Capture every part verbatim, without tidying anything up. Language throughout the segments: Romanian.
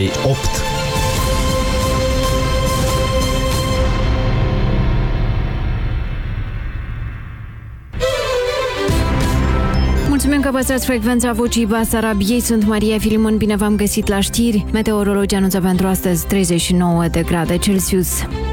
mii opt. Mulțumim că păstrați frecvența Vocii Basarabiei. Sunt Maria Filimon, bine v-am găsit la știri. Meteorologii anunță pentru astăzi treizeci și nouă de grade Celsius.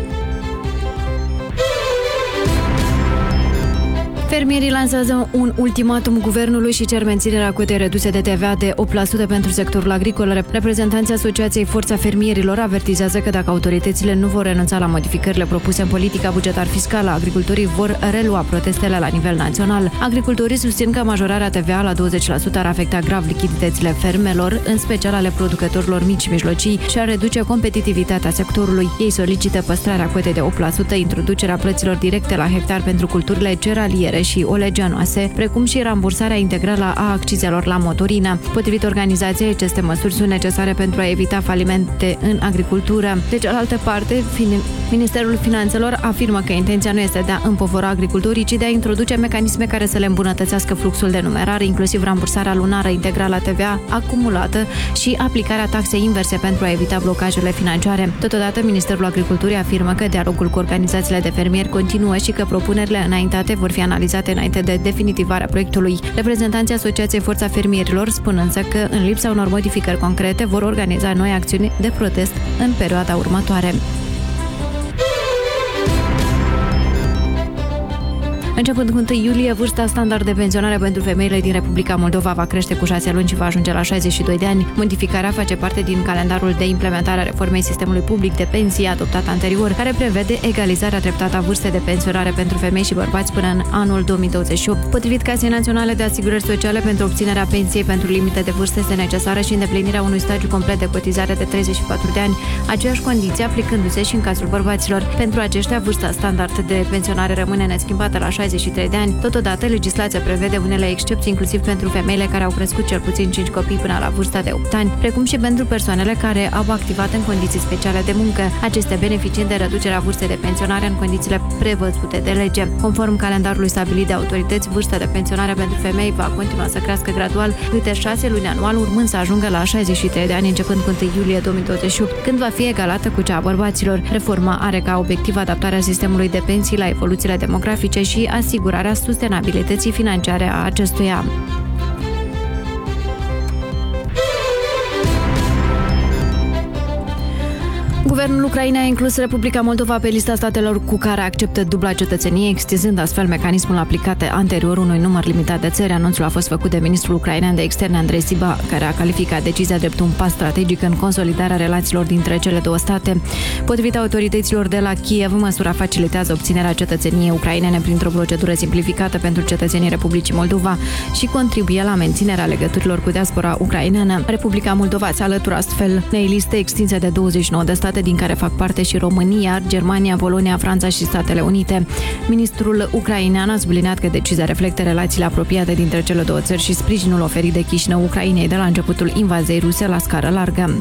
Fermierii lansează un ultimatum guvernului și cer menținerea cotei reduse de T V A de opt la sută pentru sectorul agricol. Reprezentanții Asociației Forța Fermierilor avertizează că dacă autoritățile nu vor renunța la modificările propuse în politica bugetar-fiscală, agricultorii vor relua protestele la nivel național. Agricultorii susțin că majorarea T V A la douăzeci la sută ar afecta grav lichiditățile fermelor, în special ale producătorilor mici și mijlocii, și ar reduce competitivitatea sectorului. Ei solicită păstrarea cotei de opt la sută, introducerea plăților directe la hectar pentru culturile cerealiere și oleaginoase, precum și rambursarea integrală a accizelor la motorină. Potrivit organizației, aceste măsuri sunt necesare pentru a evita falimente în agricultură. De cealaltă parte, Ministerul Finanțelor afirmă că intenția nu este de a împovăra agricultorii, ci de a introduce mecanisme care să le îmbunătățească fluxul de numerare, inclusiv rambursarea lunară integrală a T V A acumulată și aplicarea taxei inverse pentru a evita blocajele financiare. Totodată, Ministerul Agriculturii afirmă că dialogul cu organizațiile de fermieri continuă și că propunerile înaintate vor fi analizate înainte de definitivarea proiectului. Reprezentanții Asociației Forța Fermierilor spun însă că, în lipsa unor modificări concrete, vor organiza noi acțiuni de protest în perioada următoare. Începând cu întâi iulie, vârsta standard de pensionare pentru femeile din Republica Moldova va crește cu șase luni și va ajunge la șaizeci și doi de ani. Modificarea face parte din calendarul de implementare a reformei sistemului public de pensii adoptat anterior, care prevede egalizarea treptată a vârstei de pensionare pentru femei și bărbați până în anul două mii douăzeci și opt. Potrivit Casei Naționale de Asigurări Sociale, pentru obținerea pensiei pentru limite de vârstă este necesară și îndeplinirea unui stagiu complet de cotizare de treizeci și patru de ani, aceeași condiție aplicându-se și în cazul bărbaților. Pentru aceștia, vârsta standard de pensionare rămâne neschimbată la șaizeci și trei de ani. Totodată, legislația prevede unele excepții, inclusiv pentru femeile care au crescut cel puțin cinci copii până la vârsta de opt ani, precum și pentru persoanele care au activat în condiții speciale de muncă, acestea beneficiind de reducerea vârstei de pensionare în condițiile prevăzute de lege. Conform calendarului stabilit de autorități, vârsta de pensionare pentru femei va continua să crească gradual câte șase luni anual, urmând să ajungă la șaizeci și trei de ani începând cu întâi iulie două mii douăzeci și opt, când va fi egalată cu cea a bărbaților. Reforma are ca obiectiv adaptarea sistemului de pensii la evoluțiile demografice și asigurarea sustenabilității financiare a acestuia. Guvernul Ucrainei a inclus Republica Moldova pe lista statelor cu care acceptă dubla cetățenie, extinzând astfel mecanismul aplicat anterior unui număr limitat de țări. Anunțul a fost făcut de ministrul ucrainean de externe Andrei Siba, care a calificat decizia drept un pas strategic în consolidarea relațiilor dintre cele două state. Potrivit autorităților de la Kiev, măsura facilitează obținerea cetățeniei ucrainene printr-o procedură simplificată pentru cetățenii Republicii Moldova și contribuie la menținerea legăturilor cu diaspora ucraineană. Republica Moldova se alătură astfel unei liste extinse de douăzeci și nouă de state, din care fac parte și România, Germania, Polonia, Franța și Statele Unite. Ministrul ucrainean a subliniat că decizia reflectă relațiile apropiate dintre cele două țări și sprijinul oferit de Chișinău Ucrainei de la începutul invaziei ruse la scară largă.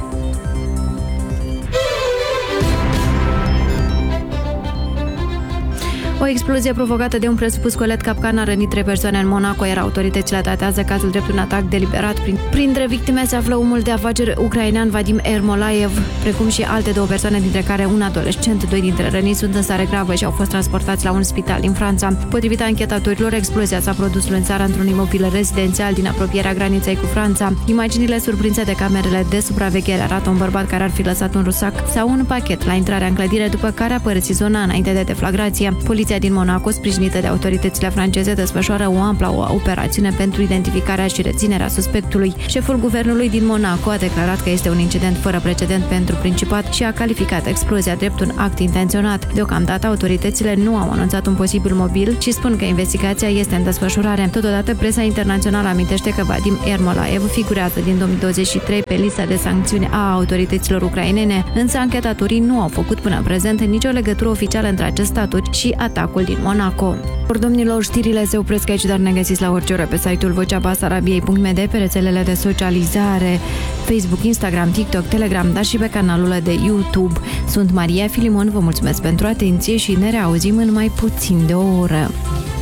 O explozie provocată de un presupus colet capcan a rănit trei persoane în Monaco, iar autoritățile datează cazul drept un atac deliberat. Printre victime se află omul de afaceri ucrainean Vadim Ermolaev, precum și alte două persoane, dintre care un adolescent. Doi dintre răniți sunt în stare gravă și au fost transportați la un spital din Franța. Potrivit anchetatorilor, explozia s-a produs luni seara într-un imobil rezidențial din apropierea graniței cu Franța. Imaginile surprinse de camerele de supraveghere arată un bărbat care ar fi lăsat un rusac sau un pachet la intrarea în clădire, după care a părăsit zona înainte de deflagrație. Poliția din Monaco, sprijinită de autoritățile franceze, desfășoară o amplă operațiune pentru identificarea și reținerea suspectului. Șeful guvernului din Monaco a declarat că este un incident fără precedent pentru Principat și a calificat explozia drept un act intenționat. Deocamdată, autoritățile nu au anunțat un posibil mobil și spun că investigația este în desfășurare. Totodată, presa internațională amintește că Vadim Ermolaev figurează din două mii douăzeci și trei pe lista de sancțiuni a autorităților ucrainene, însă anchetatorii nu au făcut până în prezent nicio legătură oficială între acest statut și atacul din Monaco. Or, domnilor, știrile se opresc aici, dar ne găsiți la orice oră pe site-ul vocea basarabiei punct m d, pe rețelele de socializare, Facebook, Instagram, TikTok, Telegram, dar și pe canalul de YouTube. Sunt Maria Filimon, vă mulțumesc pentru atenție și ne reauzim în mai puțin de o oră.